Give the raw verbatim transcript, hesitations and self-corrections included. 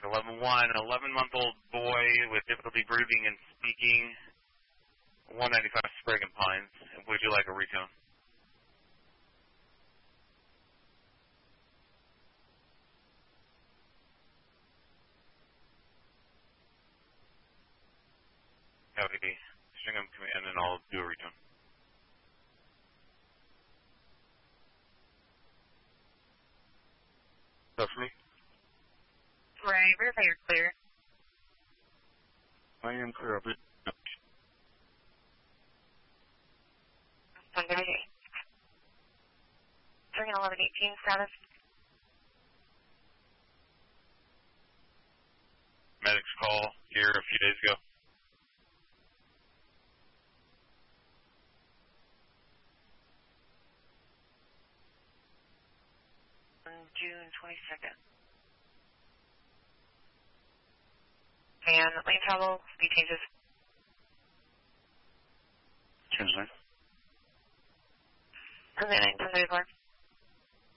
eleven one, an eleven-month-old boy with difficulty breathing and speaking, one ninety-five Sprague and Pines. Would you like a retone? Copy. Stringham Command, and I'll do a retone. That's me. Right, verify you're clear. I am clear of it. Sunday. Stringham eleven eighteen status. Medics call here a few days ago. June twenty-second. And lane travel, speed changes. Change lane. And then nine ten thirty-four.